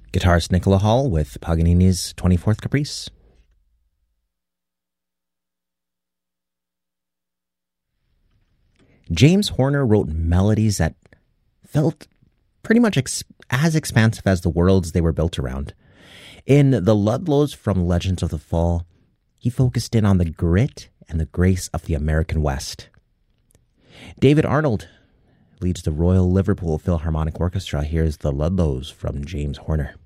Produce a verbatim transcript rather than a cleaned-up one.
Guitarist Nicola Hall with Paganini's twenty-fourth Caprice. James Horner wrote melodies that felt pretty much ex- as expansive as the worlds they were built around. In The Ludlows from Legends of the Fall, he focused in on the grit and the grace of the American West. David Arnold leads the Royal Liverpool Philharmonic Orchestra. Here's The Ludlows from James Horner.